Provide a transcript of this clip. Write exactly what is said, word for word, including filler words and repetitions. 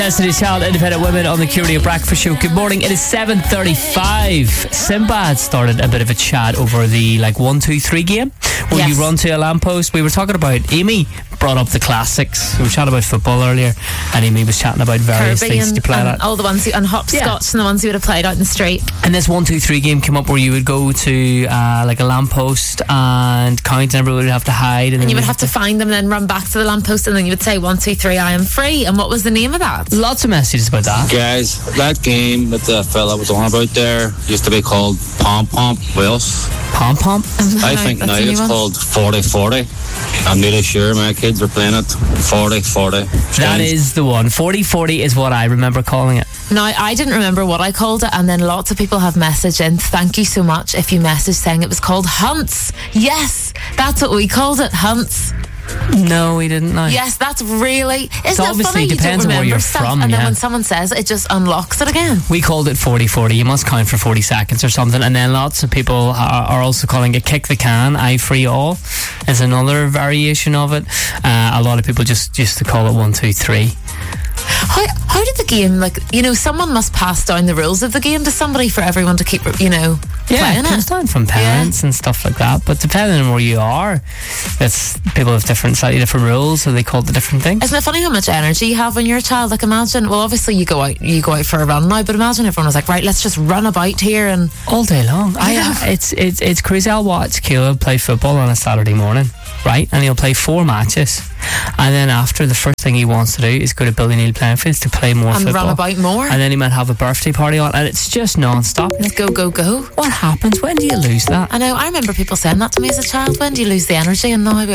Destiny's Child, Independent Women on the Q Radio Breakfast Show. Good morning. It is seven thirty-five. Simba had started a bit of a chat over the like one, two, three game where Yes. you run to a lamppost. We were talking about, Amy brought up the classics. We were chatting about football earlier, and Amy was chatting about various Kirby things and, to play and at. all the ones, who, and hopscotch Yeah. and the ones you would have played out in the street. And this one, two, three game came up where you would go to uh, like a lamppost and count, and everybody would have to hide, and, then And you would have to find them and then run back to the lamppost, and then you would say, one, two, three, I am free. And what was the name of that? Lots of messages about that. Guys, that game that the fella was on about there used to be called Pom Pom Wales. Pom Pom. I think That's now a new it's one. called forty forty. I'm nearly sure my kids are playing it. forty forty. That is the one. forty forty is what I remember calling it. Now, I didn't remember what I called it, and then lots of people have messaged in. Thank you so much if you messaged saying it was called Hunts. Yes, that's what we called it, Hunts. No, we didn't know. Yes, that's really... Isn't it obviously funny? You depends don't on where remember you're stuff, from, and then yeah. when someone says it, it just unlocks it again. We called it forty forty. You must count for forty seconds or something. And then lots of people are, are also calling it kick the can, I free all is another variation of it. Uh, a lot of people just used to call it one, two, three. How, how did the game, like, you know, someone must pass down the rules of the game to somebody for everyone to keep, you know, Yeah, playing it comes it. down from parents and stuff like that. But depending on where you are, it's people have different, slightly different rules, so they call it the different things. Isn't it funny how much energy you have when you're a child? Like, imagine, well, obviously you go out, you go out for a run now, but imagine everyone was like, right, let's just run about here and... All day long. I, Yeah. uh, it's it's it's crazy. I'll watch Caleb play football on a Saturday morning, right? And he'll play four matches, and then after, the first thing he wants to do is go to Billy Neal playing fields to play more and football. run about more. And then he might have a birthday party on, and it's just non-stop. Like, go, go, go. What happens? When do you lose that? I know, I remember people saying that to me as a child. When do you lose the energy? And now I